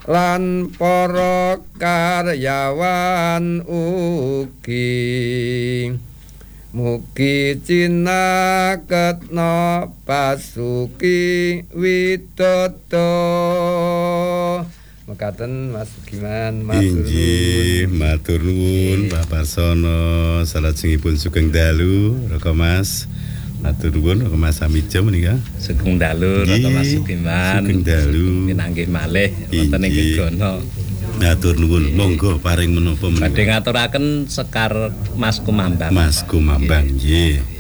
lan para karyawan ugi mugi cinaketna pasuki widodo mekaten Mas Giman matur nuwun Pak Parsono salajengipun sugeng dalu Raka Mas matur nuwun Raka Mas Samijo menika sugeng dalu Raka Mas Giman sugeng dalu pinanggih malih wonten ing Gegono matur nuwun monggo paring menapa menika badhe ngaturaken Sekar Mas Kumambang nggih